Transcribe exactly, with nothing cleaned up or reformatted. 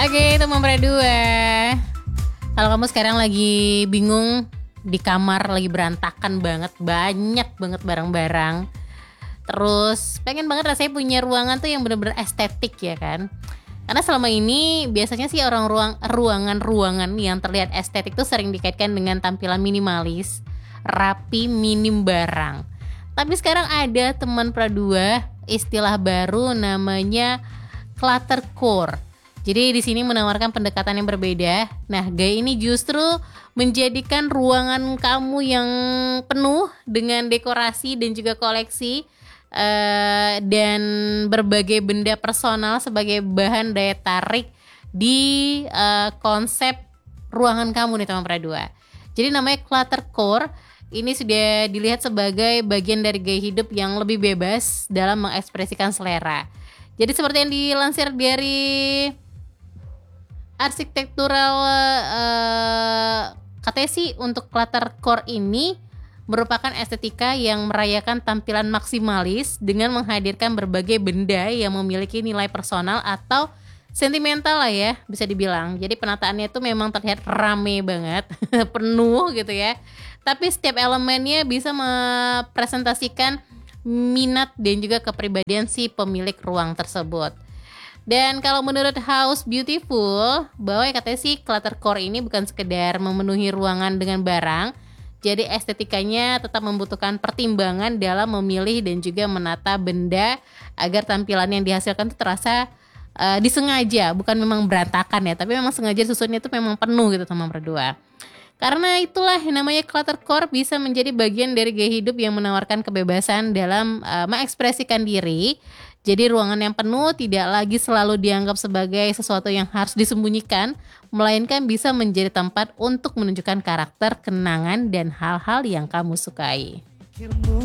Oke, teman berdua. Kalau kamu sekarang lagi bingung di kamar, lagi berantakan banget, banyak banget barang-barang, terus pengen banget rasanya punya ruangan tuh yang bener-bener estetik ya kan. Karena selama ini biasanya sih orang ruang ruangan-ruangan yang terlihat estetik tuh sering dikaitkan dengan tampilan minimalis, rapi, minim barang. Tapi sekarang ada teman pradua istilah baru namanya cluttercore. Jadi di sini menawarkan pendekatan yang berbeda. Nah, gaya ini justru menjadikan ruangan kamu yang penuh dengan dekorasi dan juga koleksi uh, dan berbagai benda personal sebagai bahan daya tarik di uh, konsep ruangan kamu nih teman pradua. Jadi namanya cluttercore. Ini sudah dilihat sebagai bagian dari gaya hidup yang lebih bebas dalam mengekspresikan selera. Jadi seperti yang dilansir dari arsitektural uh, katanya sih untuk cluttercore ini merupakan estetika yang merayakan tampilan maksimalis dengan menghadirkan berbagai benda yang memiliki nilai personal atau sentimental lah ya, bisa dibilang. Jadi penataannya itu memang terlihat rame banget, penuh gitu ya. Tapi setiap elemennya bisa mempresentasikan minat dan juga kepribadian si pemilik ruang tersebut. Dan kalau menurut House Beautiful, bahwa katanya sih cluttercore ini bukan sekedar memenuhi ruangan dengan barang, jadi estetikanya tetap membutuhkan pertimbangan dalam memilih dan juga menata benda agar tampilan yang dihasilkan itu terasa uh, disengaja, bukan memang berantakan ya, tapi memang sengaja susunnya itu memang penuh gitu teman berdua. Karena itulah yang namanya cluttercore bisa menjadi bagian dari gaya hidup yang menawarkan kebebasan dalam uh, mengekspresikan diri. Jadi ruangan yang penuh tidak lagi selalu dianggap sebagai sesuatu yang harus disembunyikan, melainkan bisa menjadi tempat untuk menunjukkan karakter, kenangan, dan hal-hal yang kamu sukai.